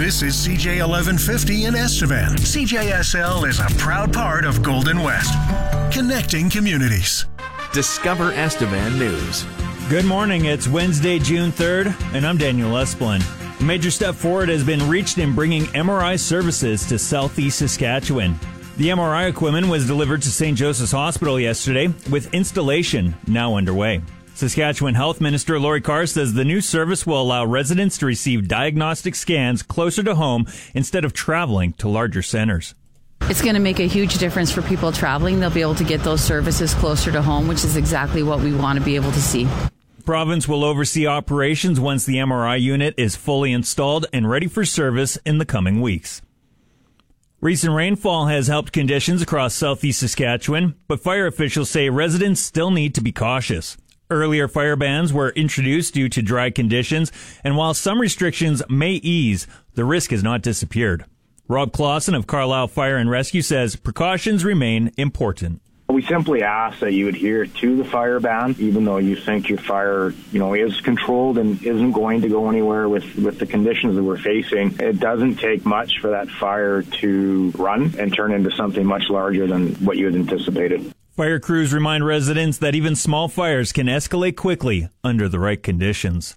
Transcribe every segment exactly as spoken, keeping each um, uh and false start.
This is C J eleven fifty in Estevan. C J S L is a proud part of Golden West, connecting communities. Discover Estevan News. Good morning. It's Wednesday, June third, and I'm Daniel Esplin. A major step forward has been reached in bringing M R I services to southeast Saskatchewan. The M R I equipment was delivered to Saint Joseph's Hospital yesterday, with installation now underway. Saskatchewan Health Minister Lori Carr says the new service will allow residents to receive diagnostic scans closer to home instead of traveling to larger centers. It's going to make a huge difference for people traveling. They'll be able to get those services closer to home, which is exactly what we want to be able to see. The province will oversee operations once the M R I unit is fully installed and ready for service in the coming weeks. Recent rainfall has helped conditions across southeast Saskatchewan, but fire officials say residents still need to be cautious. Earlier fire bans were introduced due to dry conditions, and while some restrictions may ease, the risk has not disappeared. Rob Clausen of Carlisle Fire and Rescue says precautions remain important. We simply ask that you adhere to the fire ban, even though you think your fire, you know, is controlled and isn't going to go anywhere with, with the conditions that we're facing. It doesn't take much for that fire to run and turn into something much larger than what you had anticipated. Fire crews remind residents that even small fires can escalate quickly under the right conditions.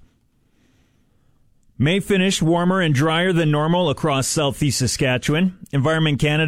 May finished warmer and drier than normal across southeast Saskatchewan. Environment Canada